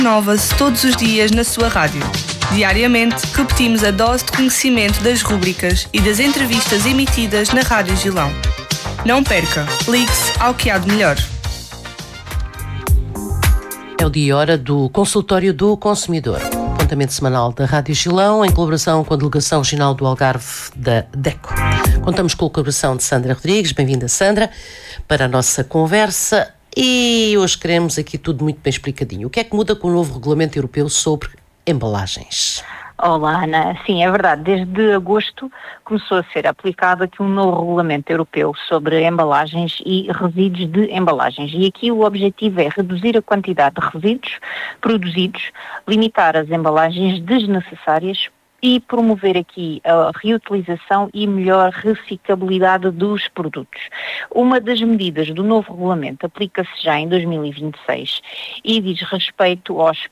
renova-se todos os dias na sua rádio. Diariamente, repetimos a dose de conhecimento das rúbricas e das entrevistas emitidas na Rádio Gilão. Não perca, ligue-se ao que há de melhor. É o dia e hora do Consultório do Consumidor, apontamento semanal da Rádio Gilão, em colaboração com a Delegação Regional do Algarve da DECO. Contamos com a colaboração de Sandra Rodrigues. Bem-vinda, Sandra, para a nossa conversa. E hoje queremos aqui tudo muito bem explicadinho. O que é que muda com o novo regulamento europeu sobre embalagens? Olá, Ana. Sim, é verdade. Desde agosto começou a ser aplicado aqui um novo regulamento europeu sobre embalagens e resíduos de embalagens. E aqui o objetivo é reduzir a quantidade de resíduos produzidos, limitar as embalagens desnecessárias e promover aqui a reutilização e melhor reciclabilidade dos produtos. Uma das medidas do novo regulamento aplica-se já em 2026 e diz respeito aos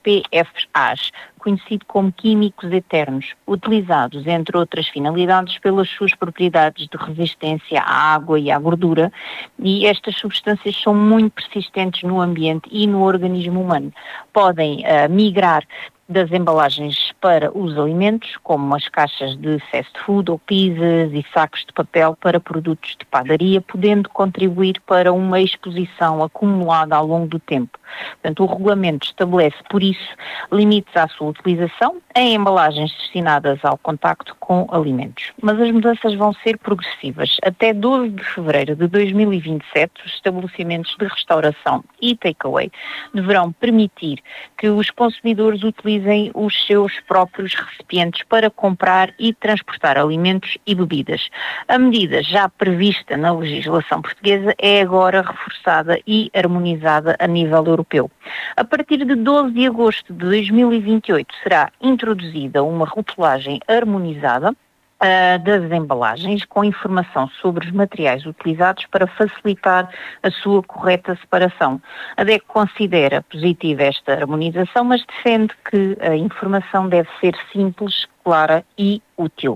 PFAs, conhecido como químicos eternos, utilizados, entre outras finalidades, pelas suas propriedades de resistência à água e à gordura, e estas substâncias são muito persistentes no ambiente e no organismo humano. Podem migrar das embalagens para os alimentos, como as caixas de fast food ou pizzas e sacos de papel para produtos de padaria, podendo contribuir para uma exposição acumulada ao longo do tempo. Portanto, o regulamento estabelece, por isso, limites à sua utilização em embalagens destinadas ao contacto com alimentos. Mas as mudanças vão ser progressivas. Até 12 de fevereiro de 2027, os estabelecimentos de restauração e takeaway deverão permitir que os consumidores utilizem os seus próprios recipientes para comprar e transportar alimentos e bebidas. A medida já prevista na legislação portuguesa é agora reforçada e harmonizada a nível europeu. A partir de 12 de agosto de 2028 será introduzida uma rotulagem harmonizada das embalagens com informação sobre os materiais utilizados para facilitar a sua correta separação. A DECO considera positiva esta harmonização, mas defende que a informação deve ser simples, clara e útil.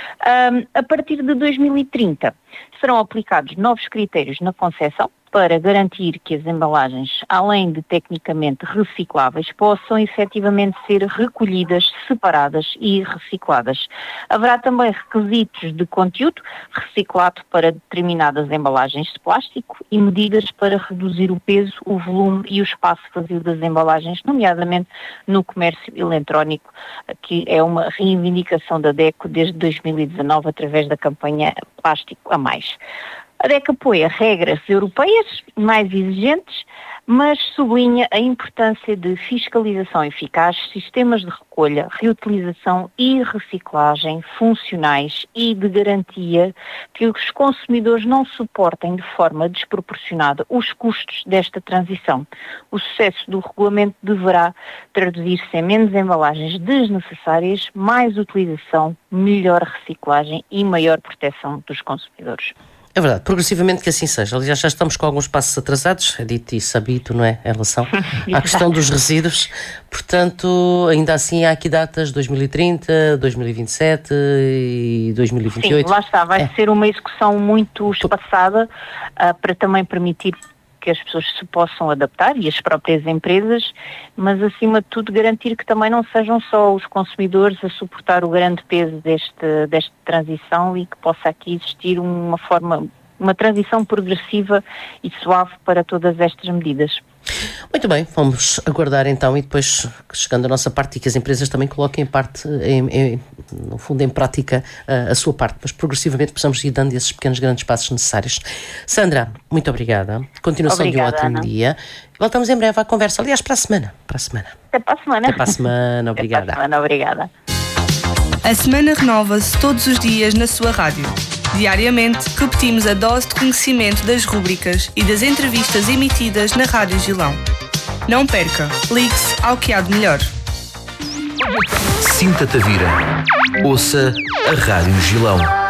A partir de 2030 serão aplicados novos critérios na concessão para garantir que as embalagens, além de tecnicamente recicláveis, possam efetivamente ser recolhidas, separadas e recicladas. Haverá também requisitos de conteúdo reciclado para determinadas embalagens de plástico e medidas para reduzir o peso, o volume e o espaço vazio das embalagens, nomeadamente no comércio eletrónico, que é uma reivindicação da DECO desde 2019 através da campanha Plástico a Mais. A DECO apoia regras europeias mais exigentes, mas sublinha a importância de fiscalização eficaz, sistemas de recolha, reutilização e reciclagem funcionais e de garantia que os consumidores não suportem de forma desproporcionada os custos desta transição. O sucesso do regulamento deverá traduzir-se em menos embalagens desnecessárias, mais utilização, melhor reciclagem e maior proteção dos consumidores. É verdade, progressivamente que assim seja. Aliás, já estamos com alguns passos atrasados, é dito e sabido, não é? Em relação à questão dos resíduos. Portanto, ainda assim há aqui datas 2030, 2027 e 2028. Sim, lá está. Vai ser uma execução muito espaçada para também permitir que as pessoas se possam adaptar e as próprias empresas, mas acima de tudo garantir que também não sejam só os consumidores a suportar o grande peso desta transição e que possa aqui existir uma transição progressiva e suave para todas estas medidas. Muito bem, vamos aguardar então e depois, chegando à nossa parte, e que as empresas também coloquem no fundo em prática a sua parte, mas progressivamente precisamos ir dando esses pequenos grandes passos necessários. Sandra, muito obrigada. Continuação de um ótimo dia. Voltamos em breve à conversa, aliás, para a semana. Até para a semana. Até para a semana, obrigada. Até para a semana, obrigada. A semana renova-se todos os dias na sua rádio. Diariamente, repetimos a dose de conhecimento das rúbricas e das entrevistas emitidas na Rádio Gilão. Não perca, ligue-se ao que há de melhor. Sinta-te a vira. Ouça a Rádio Gilão.